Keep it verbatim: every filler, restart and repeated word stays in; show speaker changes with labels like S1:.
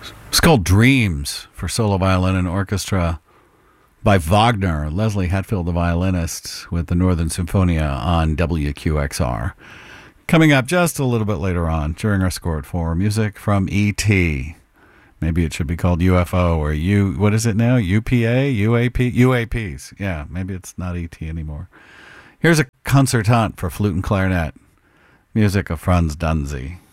S1: It's called Dreams for solo violin and orchestra by Wagner. Leslie Hetfield, the violinist with the Northern Symphonia on W Q X R. Coming up just a little bit later on during our Score at Four, music from E T. Maybe it should be called U F O or U, what is it now? U P A? U A P? U A Ps. Yeah, maybe it's not E T anymore. Here's a concertante for flute and clarinet. Music of Franz Dunzi.